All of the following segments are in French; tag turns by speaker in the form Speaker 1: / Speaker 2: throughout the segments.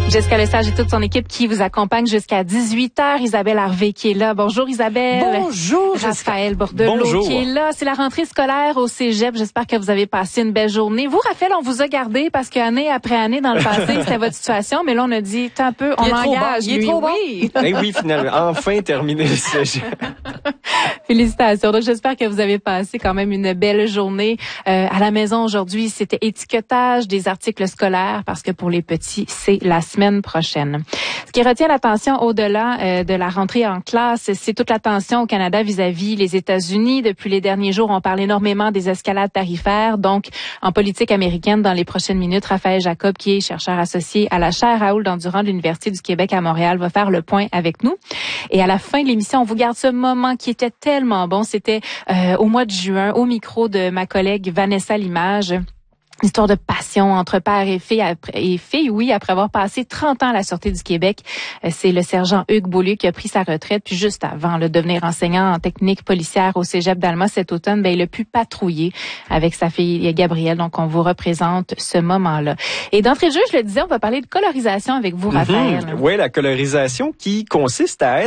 Speaker 1: Jessica Lesage et toute son équipe qui vous accompagne jusqu'à 18h. Isabelle Harvey qui est là. Bonjour Isabelle.
Speaker 2: Bonjour
Speaker 1: Raphaël Bordelot qui est là. C'est la rentrée scolaire au cégep. J'espère que vous avez passé une belle journée. Vous, Raphaël, on vous a gardé parce qu'année après année dans le passé, c'était votre situation. Mais là, on a dit, un peu, on engage.
Speaker 2: Il est trop bon.
Speaker 3: Eh oui, finalement, enfin terminé le cégep.
Speaker 1: Félicitations. Donc, j'espère que vous avez passé quand même une belle journée. À la maison aujourd'hui, c'était étiquetage des articles scolaires parce que pour les petits, c'est la semaine prochaine. Ce qui retient l'attention au-delà de la rentrée en classe, c'est toute l'attention au Canada vis-à-vis les États-Unis. Depuis les derniers jours, on parle énormément des escalades tarifaires. Donc, en politique américaine, dans les prochaines minutes, Raphaël Jacob, qui est chercheur associé à la chaire Raoul Dandurand de l'Université du Québec à Montréal, va faire le point avec nous. Et à la fin de l'émission, on vous garde ce moment qui était tellement bon. C'était au mois de juin, au micro de ma collègue Vanessa Limage. Histoire de passion entre père et fille, oui, après avoir passé 30 ans à la Sûreté du Québec. C'est le sergent Hugues Beaulieu qui a pris sa retraite, puis juste avant de devenir enseignant en technique policière au cégep d'Alma cet automne, il a pu patrouiller avec sa fille Gabrielle. Donc, on vous représente ce moment-là. Et d'entrée de jeu, je le disais, on va parler de colorisation avec vous, Raphaël.
Speaker 3: Oui, la colorisation qui consiste à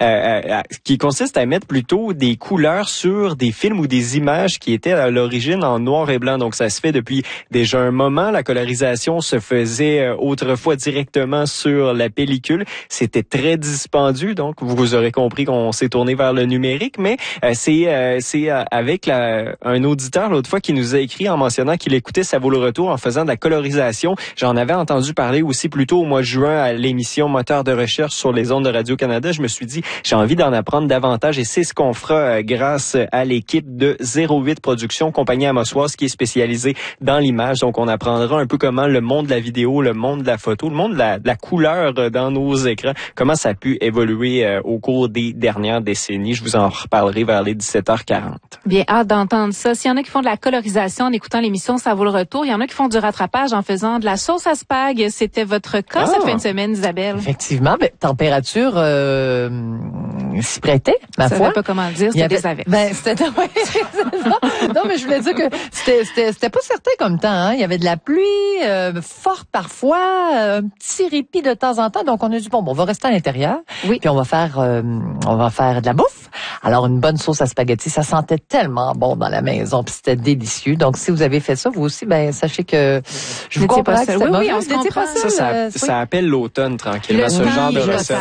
Speaker 3: mettre plutôt des couleurs sur des films ou des images qui étaient à l'origine en noir et blanc. Donc, ça se fait depuis déjà un moment. La colorisation se faisait autrefois directement sur la pellicule. C'était très dispendieux, donc vous aurez compris qu'on s'est tourné vers le numérique, mais c'est avec un auditeur l'autre fois qui nous a écrit en mentionnant qu'il écoutait Ça vaut le retour en faisant de la colorisation. J'en avais entendu parler aussi plus tôt au mois de juin à l'émission Moteur de recherche sur les ondes de Radio-Canada. Je me suis dit, j'ai envie d'en apprendre davantage et c'est ce qu'on fera grâce à l'équipe de 08 Productions, compagnie amossoise qui est spécialisée dans l'image. Donc, on apprendra un peu comment le monde de la vidéo, le monde de la photo, le monde de la couleur dans nos écrans, comment ça a pu évoluer au cours des dernières décennies. Je vous en reparlerai vers les 17h40.
Speaker 1: Bien, hâte d'entendre ça. S'il y en a qui font de la colorisation en écoutant l'émission, ça vaut le retour. Il y en a qui font du rattrapage en faisant de la sauce à spag. C'était votre cas cette fin de semaine, Isabelle?
Speaker 2: Effectivement, température s'y prêtait, ma foi.
Speaker 1: Je ne savais pas comment le dire, c'était des averses.
Speaker 2: C'était non, mais je voulais dire que c'était pas certain comme temps. Hein? Il y avait de la pluie forte parfois, un petit répit de temps en temps. Donc, on a dit, on va rester à l'intérieur. Oui. Puis, on va faire de la bouffe. Alors, une bonne sauce à spaghetti, ça sentait tellement bon dans la maison. Puis, c'était délicieux. Donc, si vous avez fait ça, vous aussi, sachez que je vous comprends.
Speaker 1: Oui, on se comprend.
Speaker 3: Ça appelle l'automne, tranquillement, ce genre de recette.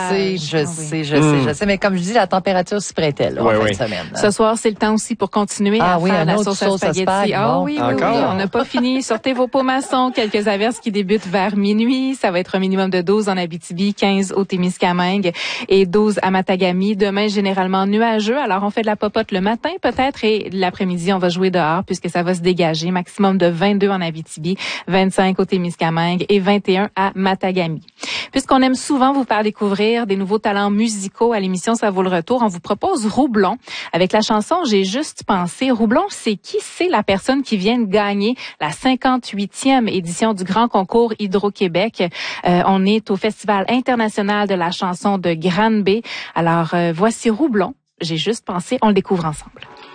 Speaker 2: Je sais. Mais comme je dis, la température s'y prêtait, là, en fin de semaine.
Speaker 1: Ce soir, c'est le temps aussi pour continuer à faire la sauce à spaghetti. Oui, on n'a pas fini. Sortez vos pots maçons. Quelques averses qui débutent vers minuit. Ça va être un minimum de 12 en Abitibi, 15 au Témiscamingue et 12 à Matagami. Demain, généralement nuageux. Alors, on fait de la popote le matin peut-être et l'après-midi, on va jouer dehors puisque ça va se dégager. Maximum de 22 en Abitibi, 25 au Témiscamingue et 21 à Matagami. Puisqu'on aime souvent vous faire découvrir des nouveaux talents musicaux à l'émission Ça vaut le retour, on vous propose Roublon avec la chanson J'ai juste pensé. Roublon, c'est qui? C'est la personne qui vient de gagner la 58e édition du Grand Concours Hydro-Québec. On est au Festival international de la chanson de Granby. Alors, voici Roublon. J'ai juste pensé, on le découvre ensemble.